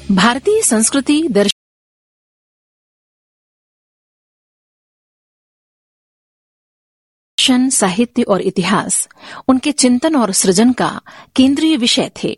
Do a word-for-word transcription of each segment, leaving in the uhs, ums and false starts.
भारतीय संस्कृति, दर्शन, साहित्य और इतिहास उनके चिंतन और सृजन का केंद्रीय विषय थे।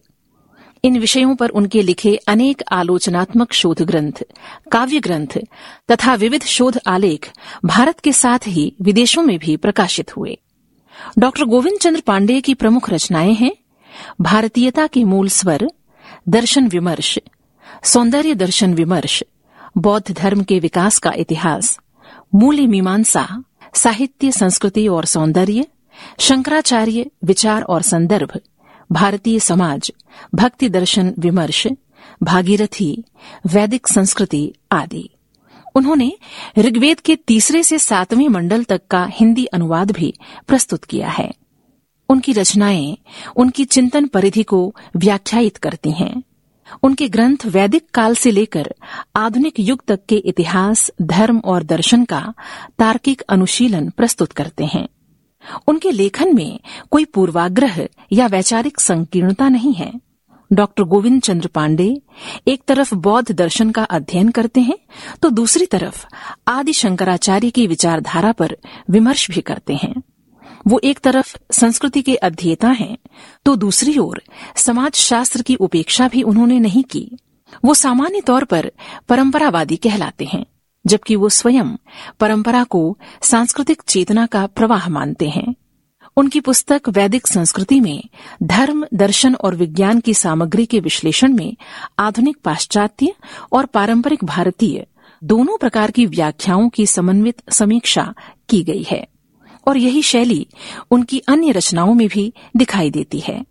इन विषयों पर उनके लिखे अनेक आलोचनात्मक शोध ग्रंथ, काव्य ग्रंथ तथा विविध शोध आलेख भारत के साथ ही विदेशों में भी प्रकाशित हुए। डॉक्टर गोविंद चंद्र पांडेय की प्रमुख रचनाएं हैं भारतीयता के मूल स्वर, दर्शन विमर्श, सौंदर्य दर्शन विमर्श, बौद्ध धर्म के विकास का इतिहास, मूल्य मीमांसा, साहित्य, संस्कृति और सौंदर्य, शंकराचार्य, विचार और संदर्भ, भारतीय समाज, भक्ति दर्शन विमर्श, भागीरथी, वैदिक संस्कृति आदि। उन्होंने ऋग्वेद के तीसरे से सातवें मंडल तक का हिंदी अनुवाद भी प्रस्तुत किया है। उनकी रचनाएं उनकी चिंतन परिधि को व्याख्यायित करती हैं। उनके ग्रंथ वैदिक काल से लेकर आधुनिक युग तक के इतिहास, धर्म और दर्शन का तार्किक अनुशीलन प्रस्तुत करते हैं। उनके लेखन में कोई पूर्वाग्रह या वैचारिक संकीर्णता नहीं है। डॉक्टर गोविंद चंद्र पांडेय एक तरफ बौद्ध दर्शन का अध्ययन करते हैं तो दूसरी तरफ आदि शंकराचार्य की विचारधारा पर विमर्श भी करते हैं। वो एक तरफ संस्कृति के अध्येता हैं तो दूसरी ओर समाज शास्त्र की उपेक्षा भी उन्होंने नहीं की। वो सामान्य तौर पर परंपरावादी कहलाते हैं, जबकि वो स्वयं परंपरा को सांस्कृतिक चेतना का प्रवाह मानते हैं। उनकी पुस्तक वैदिक संस्कृति में धर्म, दर्शन और विज्ञान की सामग्री के विश्लेषण में आधुनिक पाश्चात्य और पारंपरिक भारतीय दोनों प्रकार की व्याख्याओं की समन्वित समीक्षा की गई है और यही शैली उनकी अन्य रचनाओं में भी दिखाई देती है।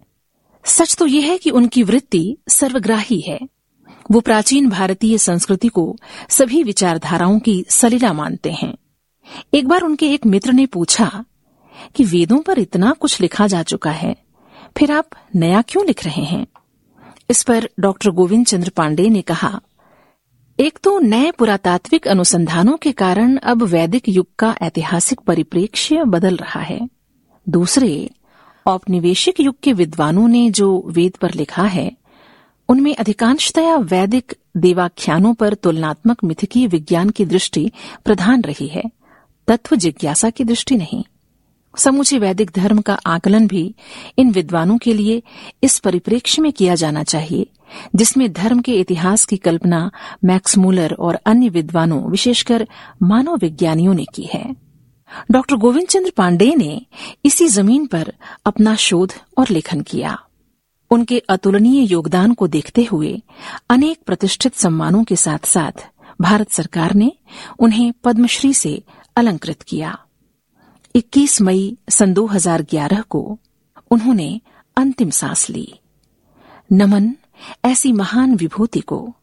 सच तो यह है कि उनकी वृत्ति सर्वग्राही है। वो प्राचीन भारतीय संस्कृति को सभी विचारधाराओं की सलीला मानते हैं। एक बार उनके एक मित्र ने पूछा कि वेदों पर इतना कुछ लिखा जा चुका है, फिर आप नया क्यों लिख रहे हैं? इस पर डॉक्टर गोविंद चंद्र पांडेय ने कहा, एक तो नए पुरातात्विक अनुसंधानों के कारण अब वैदिक युग का ऐतिहासिक परिप्रेक्ष्य बदल रहा है। दूसरे, औपनिवेशिक युग के विद्वानों ने जो वेद पर लिखा है उनमें अधिकांशतया वैदिक देवाख्यानों पर तुलनात्मक मिथकीय विज्ञान की दृष्टि प्रधान रही है, तत्व जिज्ञासा की दृष्टि नहीं। समूचे वैदिक धर्म का आकलन भी इन विद्वानों के लिए इस परिप्रेक्ष्य में किया जाना चाहिए जिसमें धर्म के इतिहास की कल्पना मैक्स मूलर और अन्य विद्वानों, विशेषकर मानव विज्ञानियों ने की है। डॉक्टर गोविंद चंद्र पांडेय ने इसी जमीन पर अपना शोध और लेखन किया। उनके अतुलनीय योगदान को देखते हुए अनेक प्रतिष्ठित सम्मानों के साथ साथ भारत सरकार ने उन्हें पद्मश्री से अलंकृत किया। इक्कीस मई सन दो हज़ार ग्यारह को उन्होंने अंतिम सांस ली। नमन ऐसी महान विभूति को।